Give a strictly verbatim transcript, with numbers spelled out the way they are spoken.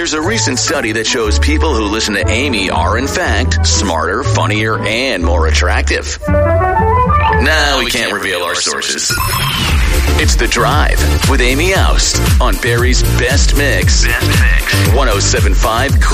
There's a recent study that shows people who listen to Amy are, in fact, smarter, funnier, and more attractive. No, we can't reveal our sources. It's The Drive with Amy Oust on Barry's Best Mix. Best Mix. one oh seven point five